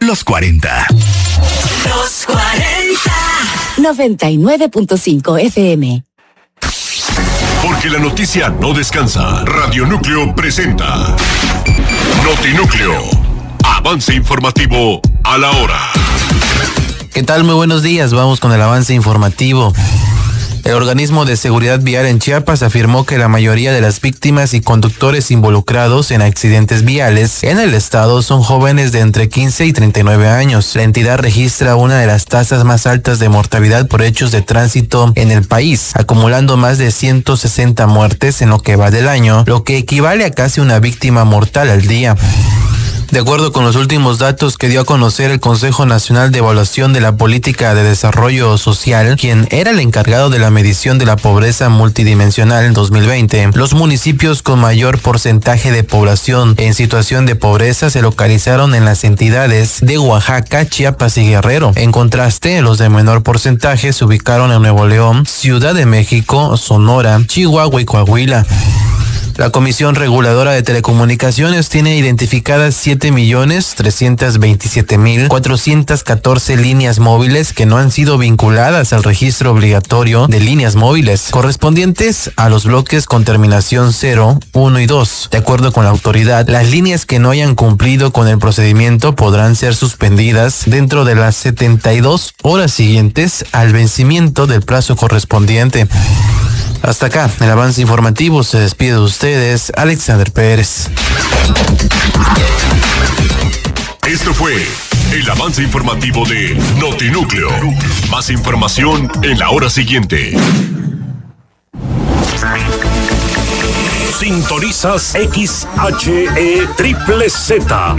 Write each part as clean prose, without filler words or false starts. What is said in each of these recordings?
Los 40. Los 40. 99.5 FM. Porque la noticia no descansa. Radio Núcleo presenta Notinúcleo. Avance informativo a la hora. ¿Qué tal? Muy buenos días. Vamos con el avance informativo. El organismo de seguridad vial en Chiapas afirmó que la mayoría de las víctimas y conductores involucrados en accidentes viales en el estado son jóvenes de entre 15 y 39 años. La entidad registra una de las tasas más altas de mortalidad por hechos de tránsito en el país, acumulando más de 160 muertes en lo que va del año, lo que equivale a casi una víctima mortal al día. De acuerdo con los últimos datos que dio a conocer el Consejo Nacional de Evaluación de la Política de Desarrollo Social, quien era el encargado de la medición de la pobreza multidimensional en 2020, los municipios con mayor porcentaje de población en situación de pobreza se localizaron en las entidades de Oaxaca, Chiapas y Guerrero. En contraste, los de menor porcentaje se ubicaron en Nuevo León, Ciudad de México, Sonora, Chihuahua y Coahuila. La Comisión Reguladora de Telecomunicaciones tiene identificadas 7.327.414 líneas móviles que no han sido vinculadas al registro obligatorio de líneas móviles, correspondientes a los bloques con terminación 0, 1 y 2. De acuerdo con la autoridad, las líneas que no hayan cumplido con el procedimiento podrán ser suspendidas dentro de las 72 horas siguientes al vencimiento del plazo correspondiente. Hasta acá, el avance informativo. Se despide de ustedes, Alexander Pérez. Esto fue el avance informativo de Notinúcleo. Más información en la hora siguiente. Sintonizas XHE Triple Z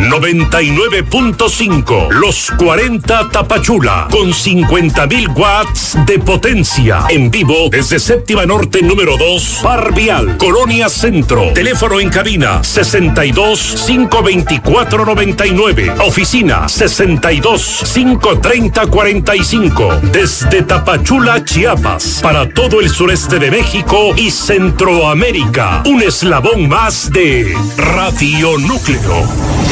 99.5 Los 40 Tapachula con 50,000 watts de potencia en vivo desde Séptima Norte número 2 Par Vial, Colonia Centro. Teléfono en cabina 62-524-99. Oficina 62-530-45. Desde Tapachula, Chiapas, para todo el sureste de México y Centroamérica. Un eslabón más de Radio Núcleo.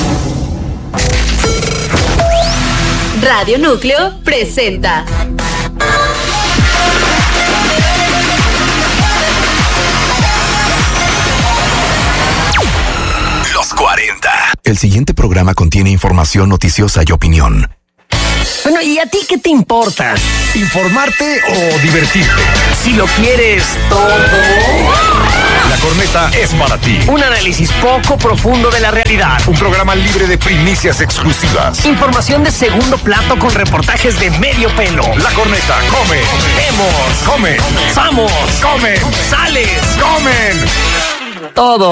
Radio Núcleo presenta Los 40. El siguiente programa contiene información noticiosa y opinión. Bueno, ¿y a ti qué te importa? ¿Informarte o divertirte? Si lo quieres todo. La Corneta es para ti. Un análisis poco profundo de la realidad. Un programa libre de primicias exclusivas. Información de segundo plato con reportajes de medio pelo. La Corneta come. Vemos. Come. Vamos. Comen. Sales. Comen. Todos.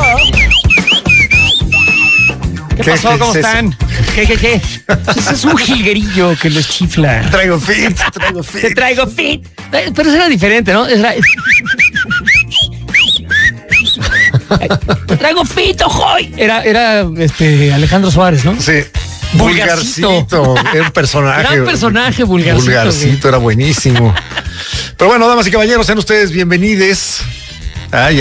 ¿Qué pasó? ¿Cómo están? ¿Qué? Ese es un jilguerillo que los chifla. Traigo fit. Te traigo fit. Pero eso era diferente, ¿no? Te traigo fit, hoy. Era Alejandro Suárez, ¿no? Sí. Vulgarcito. Era un personaje. Gran personaje, Vulgarcito. Vulgarcito, era buenísimo. Pero bueno, damas y caballeros, sean ustedes bienvenidos. Ay.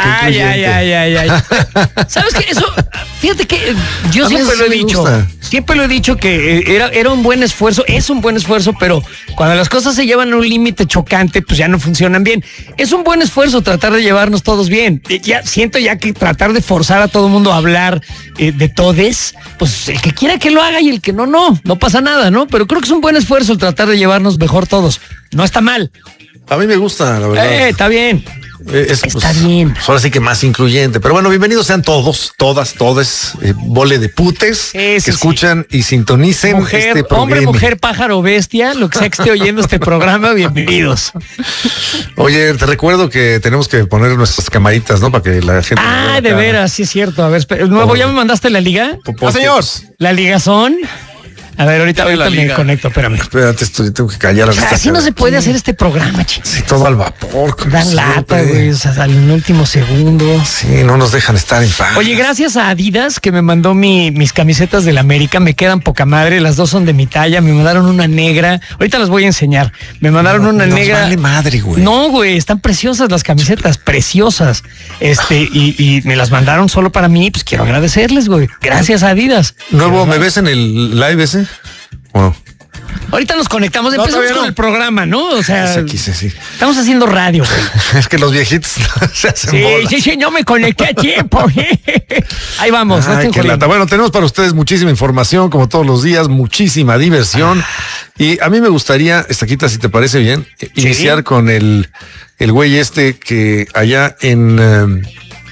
¿Sabes qué? Eso, fíjate que yo siempre lo he dicho. Siempre lo he dicho que era un buen esfuerzo, es un buen esfuerzo, pero cuando las cosas se llevan a un límite chocante, pues ya no funcionan bien. Es un buen esfuerzo tratar de llevarnos todos bien. Siento que tratar de forzar a todo el mundo a hablar de todes, pues el que quiera que lo haga y el que no pasa nada, ¿no? Pero creo que es un buen esfuerzo el tratar de llevarnos mejor todos. No está mal. A mí me gusta, la verdad. Está bien. Está bien. Ahora sí que más incluyente. Pero bueno, bienvenidos sean todos, todas, bole de putes que escuchan y sintonicen este programa. Hombre, mujer, pájaro, bestia, lo que sea que esté oyendo este programa, bienvenidos. Oye, te recuerdo que tenemos que poner nuestras camaritas, ¿no? Para que la gente... de veras, sí es cierto. A ver, nuevo, ¿ya me mandaste la liga? Señor. ¿La ligazón? A ver, ahorita me conecto, espérame. Espérate, tengo que callar. Así no se puede hacer este programa, chicos. Sí, todo al vapor. Dan lata, güey, o sea, al último segundo. Sí, no nos dejan estar en paz. Oye, gracias a Adidas que me mandó mis camisetas del América, me quedan poca madre, las dos son de mi talla, me mandaron una negra, ahorita las voy a enseñar, me mandaron una negra. Vale madre, güey. No, güey, están preciosas las camisetas, preciosas. Y me las mandaron solo para mí, pues quiero agradecerles, güey. Gracias a Adidas. Nuevo, ¿me ves en el live ese? Bueno. Ahorita nos conectamos, empezamos con el programa, ¿no? O sea, sí. Estamos haciendo radio, güey. Es que los viejitos se hacen bola. Sí, no me conecté a tiempo. Ahí vamos. Bueno, tenemos para ustedes muchísima información, como todos los días, muchísima diversión. Y a mí me gustaría, Estaquita, si te parece bien, iniciar con el güey este que allá en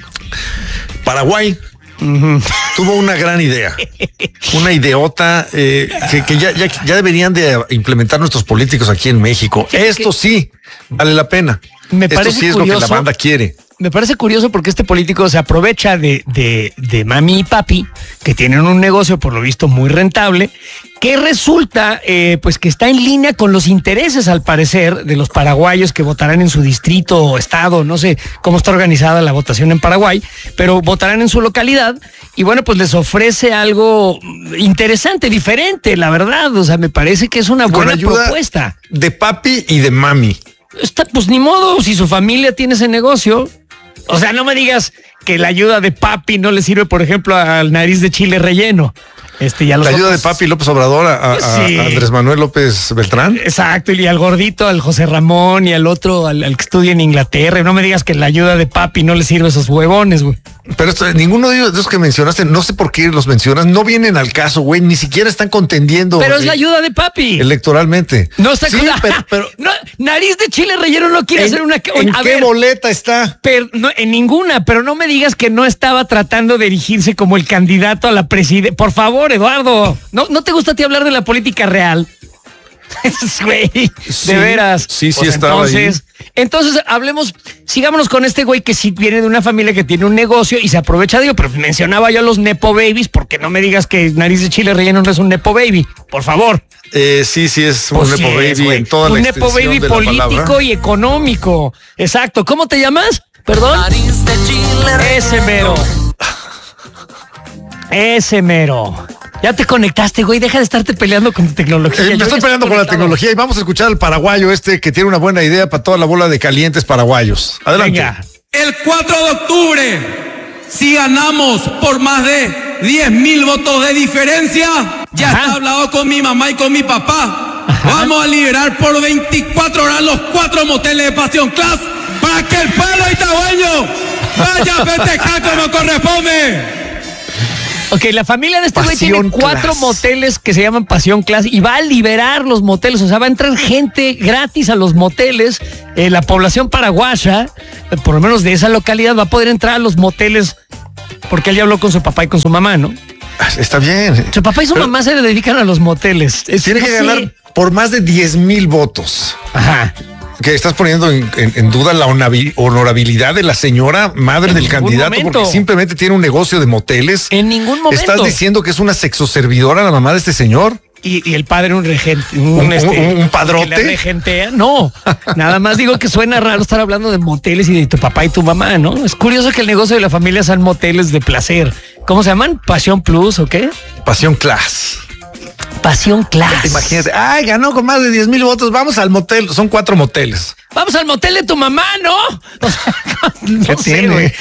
Paraguay tuvo una gran idea, una ideota que ya deberían de implementar nuestros políticos aquí en México. Esto sí vale la pena. Esto sí es lo que la banda quiere. Me parece curioso porque este político se aprovecha de mami y papi, que tienen un negocio por lo visto muy rentable, que resulta pues que está en línea con los intereses, al parecer, de los paraguayos que votarán en su distrito o estado. No sé cómo está organizada la votación en Paraguay, pero votarán en su localidad y bueno, pues les ofrece algo interesante, diferente, la verdad. O sea, me parece que es una buena propuesta. De papi y de mami. Pues ni modo, si su familia tiene ese negocio. O sea, no me digas que la ayuda de papi no le sirve, por ejemplo, al nariz de chile relleno. La ayuda de papi López Obrador a Andrés Manuel López Beltrán. Exacto, y al gordito, al José Ramón y al otro, al que estudia en Inglaterra. No me digas que la ayuda de papi no le sirve a esos huevones, güey. Pero ninguno de ellos que mencionaste, no sé por qué los mencionas, no vienen al caso, güey, ni siquiera están contendiendo. Pero es la ayuda de papi. Electoralmente. No está pero no, nariz de chile relleno no quiere hacer una... ¿En qué boleta está? En ninguna, pero no me digas que no estaba tratando de erigirse como el candidato a la presidencia. Por favor, Eduardo, ¿no te gusta a ti hablar de la política real? Güey, de veras. Sí, pues estaba entonces sigámonos con este güey que sí viene de una familia que tiene un negocio y se aprovecha de ello, pero mencionaba yo a los nepo babies, porque no me digas que nariz de chile relleno no es un nepo baby, por favor. Sí, es un nepo baby en toda la extensión nepo baby de político y económico. Exacto. ¿Cómo te llamas? Perdón. Nariz de chile relleno. Ese mero. Ya te conectaste, güey. Deja de estarte peleando con tu tecnología. Me estoy peleando con la tecnología y vamos a escuchar al paraguayo que tiene una buena idea para toda la bola de calientes paraguayos. Adelante. Venga. El 4 de octubre, si ganamos por más de 10,000 votos de diferencia, ya está hablado con mi mamá y con mi papá. Vamos a liberar por 24 horas los 4 moteles de Pasión Class para que el pueblo itagüeño vaya a festejar como corresponde. Ok, la familia de este güey tiene 4 moteles que se llaman Pasión Class y va a liberar los moteles. O sea, va a entrar gente gratis a los moteles. La población paraguaya, por lo menos de esa localidad, va a poder entrar a los moteles porque él ya habló con su papá y con su mamá, ¿no? Está bien. Su papá y su mamá se dedican a los moteles. Tiene que ganar por más de 10,000 votos. Ajá. Que estás poniendo en duda la honorabilidad de la señora madre del candidato porque simplemente tiene un negocio de moteles. En ningún momento. ¿Estás diciendo que es una sexoservidora la mamá de este señor? Y el padre un regente, un padrote. Que le regentea. No, nada más digo que suena raro estar hablando de moteles y de tu papá y tu mamá, ¿no? Es curioso que el negocio de la familia sean moteles de placer. ¿Cómo se llaman? ¿Pasión Plus o qué? Pasión Class. Pasión Class. Imagínate, ganó con más de 10,000 votos, vamos al motel, son 4 moteles. Vamos al motel de tu mamá, ¿no? O sea, ¿Qué tiene?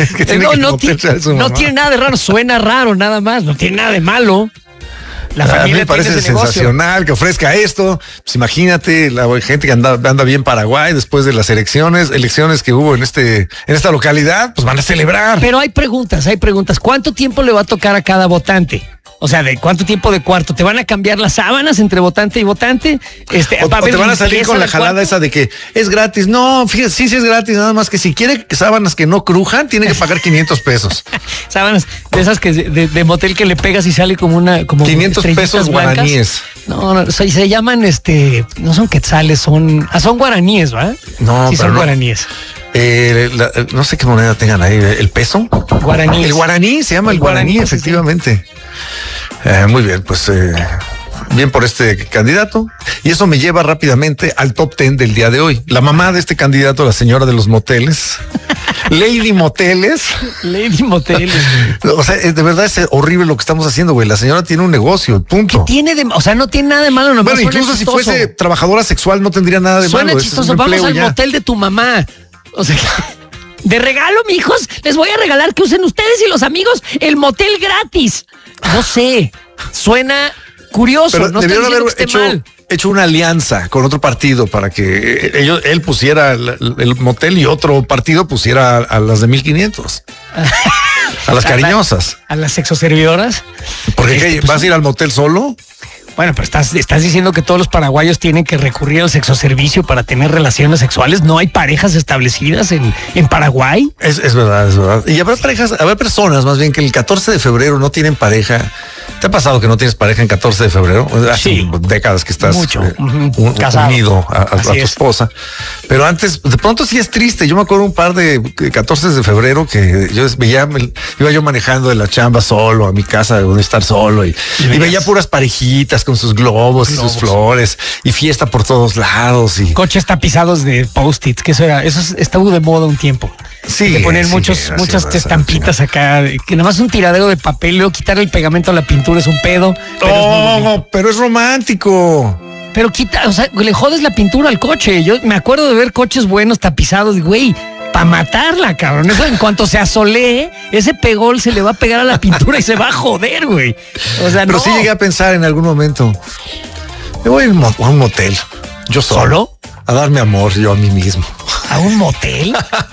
No tiene nada de raro, suena raro nada más, no tiene nada de malo. La familia a mí me parece sensacional que ofrezca esto. Pues imagínate la gente que anda bien Paraguay después de las elecciones que hubo en esta localidad, pues van a celebrar. Pero hay preguntas. ¿Cuánto tiempo le va a tocar a cada votante? O sea, ¿de cuánto tiempo de cuarto? ¿Te van a cambiar las sábanas entre votante y votante? O te van a salir con la jalada esa de que es gratis. No, fíjate, sí es gratis, nada más que si quiere sábanas que no crujan, tiene que pagar 500 pesos. Sábanas de esas que de motel que le pegas y sale como 500 pesos guaraníes. No, se llaman no son quetzales, son guaraníes, ¿verdad? No, sí, son guaraníes. No sé qué moneda tengan ahí, ¿el peso? Guaraní. El guaraní, se llama el guaraní, efectivamente. Muy bien, pues bien por este candidato. Y eso me lleva rápidamente al top 10 del día de hoy. La mamá de este candidato, la señora de los moteles, Lady Moteles. Lady Moteles. O sea, de verdad es horrible lo que estamos haciendo, güey. La señora tiene un negocio, punto. O sea, no tiene nada de malo. Nomás bueno, incluso si fuese trabajadora sexual no tendría nada de malo. Suena chistoso. Vamos al motel de tu mamá. O sea, de regalo, mijos, les voy a regalar que usen ustedes y los amigos el motel gratis. No sé, suena curioso. Pero no debieron haber hecho una alianza con otro partido para que él pusiera el motel y otro partido pusiera a las de 1500. A las cariñosas. A las sexoservidoras. Porque ¿vas a ir al motel solo? Bueno, pero estás diciendo que todos los paraguayos tienen que recurrir al sexoservicio para tener relaciones sexuales. ¿No hay parejas establecidas en Paraguay? Es verdad, es verdad. Y habrá personas más bien que el 14 de febrero no tienen pareja. ¿Te ha pasado que no tienes pareja en 14 de febrero? Hace décadas que estás unido a tu esposa. Pero antes, de pronto sí es triste. Yo me acuerdo un par de 14 de febrero que yo iba yo manejando de la chamba solo a mi casa donde estar solo y veía puras parejitas con sus globos y sus flores y fiesta por todos lados y coches tapizados de post-its, que eso estuvo de moda un tiempo. Sí. De poner muchas estampitas acá, que nada más un tiradero de papel, luego quitar el pegamento a la pintura es un pedo. Pero es romántico. Pero le jodes la pintura al coche. Yo me acuerdo de ver coches buenos tapizados, güey. Para matarla, cabrón. Eso en cuanto se asolee, ese pegol se le va a pegar a la pintura y se va a joder, güey. O sea, pero sí llegué a pensar en algún momento, me voy a un motel. ¿Yo solo? A darme amor yo a mí mismo. ¿A un motel?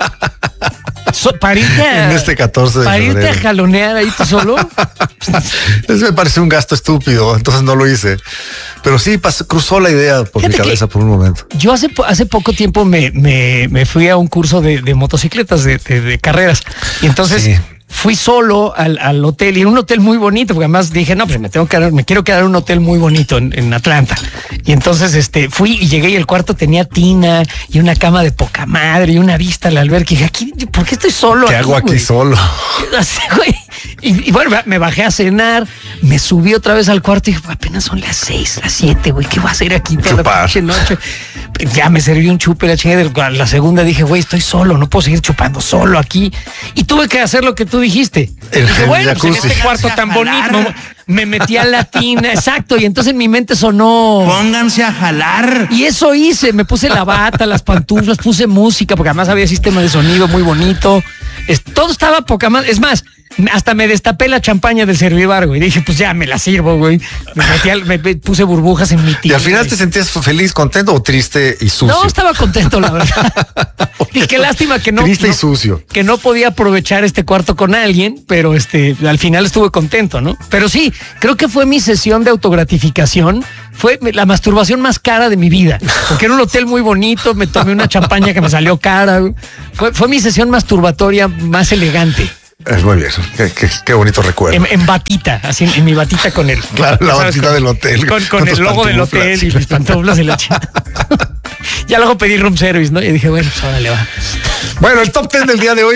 Para irte en este 14 de febrero. ¿Para irte a jalonear ahí tú solo? Eso me pareció un gasto estúpido, entonces no lo hice. Pero sí, cruzó la idea por mi cabeza por un momento. Yo hace poco tiempo me fui a un curso de motocicletas, de carreras. Y entonces fui solo al hotel, y un hotel muy bonito, porque además dije, no, pues me quiero quedar en un hotel muy bonito en Atlanta. Y entonces fui y llegué y el cuarto tenía tina y una cama de poca madre y una vista al albergue. Y dije, ¿por qué estoy solo? ¿Qué hago aquí solo? Así, güey. Y bueno, me bajé a cenar, me subí otra vez al cuarto y dije, apenas son las 6, las 7, güey, ¿qué voy a hacer aquí toda la pinche noche? Ya me serví un chupe, la chingada. La segunda dije, güey, estoy solo, no puedo seguir chupando solo aquí. Y tuve que hacer lo que tú dijiste. Dije, bueno, pues en este cuarto tan bonito, me metí a la tina, exacto, y entonces en mi mente sonó, pónganse a jalar. Y eso hice, me puse la bata, las pantuflas, puse música, porque además había sistema de sonido muy bonito. Todo estaba poca más. Es más, hasta me destapé la champaña del Servivar, güey. Dije, pues ya me la sirvo, güey. Me puse burbujas en mi tina. ¿Y al final te sentías feliz, contento o triste y sucio? No, estaba contento, la verdad. Y qué lástima que triste y sucio. Que no podía aprovechar este cuarto con alguien, pero al final estuve contento, ¿no? Pero sí, creo que fue mi sesión de autogratificación. Fue la masturbación más cara de mi vida, porque era un hotel muy bonito, me tomé una champaña que me salió cara. Fue mi sesión masturbatoria más elegante. Es muy bien, qué bonito recuerdo. En batita, así en mi batita con él. Claro, la batita del hotel. Con el logo del hotel y mis pantuflas y la chica. Ya luego pedí room service, ¿no? Y dije, bueno, pues ahora le va. Bueno, el top 10 del día de hoy.